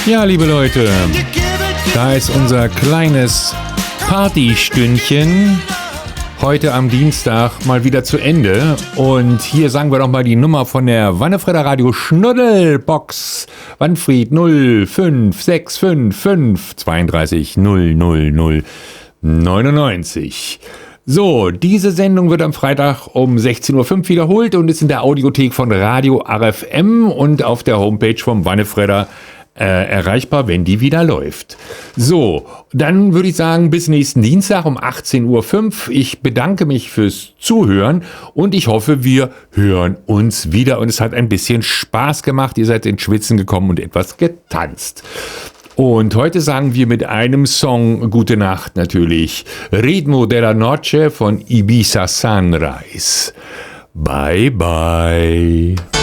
Ja, liebe Leute, da ist unser kleines Partystündchen heute am Dienstag mal wieder zu Ende. Und hier sagen wir doch mal die Nummer von der Wannefredder Radio Schnuddelbox. Wanfried 05655 32 000 99. So, diese Sendung wird am Freitag um 16.05 Uhr wiederholt und ist in der Audiothek von Radio RFM und auf der Homepage vom Wannefredder erreichbar, wenn die wieder läuft. So, dann würde ich sagen, bis nächsten Dienstag um 18.05 Uhr. Ich bedanke mich fürs Zuhören und ich hoffe, wir hören uns wieder. Und es hat ein bisschen Spaß gemacht. Ihr seid ins Schwitzen gekommen und etwas getanzt. Und heute sagen wir mit einem Song Gute Nacht natürlich. Ritmo della Noche von Ibiza Sunrise. Bye bye.